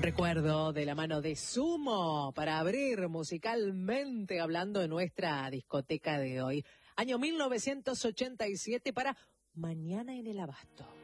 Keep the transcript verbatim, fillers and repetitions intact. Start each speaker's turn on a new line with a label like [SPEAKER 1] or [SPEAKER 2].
[SPEAKER 1] recuerdo de la mano de Sumo para abrir musicalmente hablando de nuestra discoteca de hoy. Año mil novecientos ochenta y siete para Mañana en el Abasto.